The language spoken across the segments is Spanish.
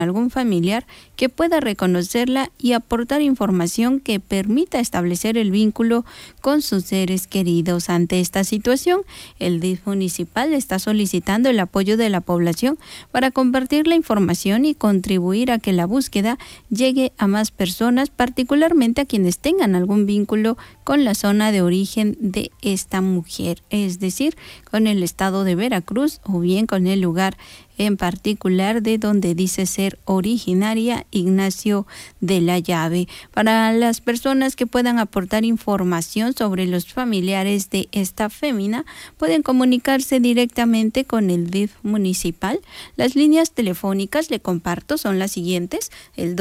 algún familiar que pueda reconocerla y aportar información que permita establecer el vínculo con sus seres queridos. Ante esta situación, el DIF municipal está solicitando el apoyo de la población para compartir la información y contribuir a que la búsqueda llegue a más personas, particularmente a quienes tengan algún vínculo con la zona de origen de esta mujer, es decir, con el estado de Veracruz o bien con el lugar en particular de donde dice ser originaria Ignacio de la Llave. Para las personas que puedan aportar información sobre los familiares de esta fémina, pueden comunicarse directamente con el DIF municipal. Las líneas telefónicas, le comparto, son las siguientes: el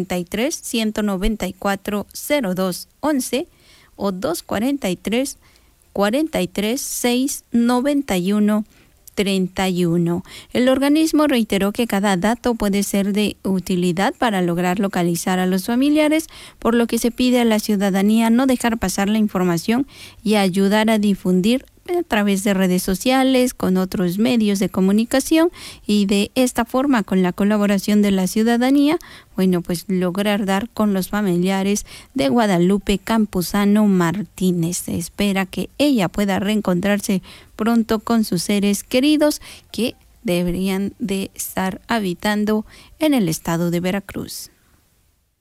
243-194-0211 o 243-43-691-31. El organismo reiteró que cada dato puede ser de utilidad para lograr localizar a los familiares, por lo que se pide a la ciudadanía no dejar pasar la información y ayudar a difundir a través de redes sociales, con otros medios de comunicación, y de esta forma, con la colaboración de la ciudadanía, pues lograr dar con los familiares de Guadalupe Campuzano Martínez. Se espera que ella pueda reencontrarse pronto con sus seres queridos que deberían de estar habitando en el estado de Veracruz.